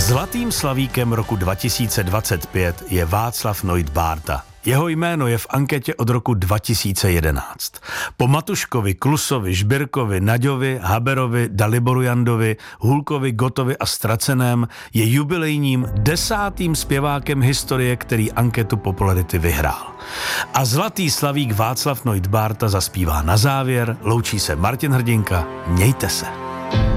Zlatým slavíkem roku 2025 je Václav Noit Bárta. Jeho jméno je v anketě od roku 2011. Po Matuškovi, Klusovi, Žbirkovi, Naďovi, Haberovi, Daliboru Jandovi, Hulkovi, Gotovi a Straceném je jubilejním 10. zpěvákem historie, který anketu popularity vyhrál. A zlatý slavík Václav Noit Bárta zaspívá na závěr, loučí se Martin Hrdinka, mějte se.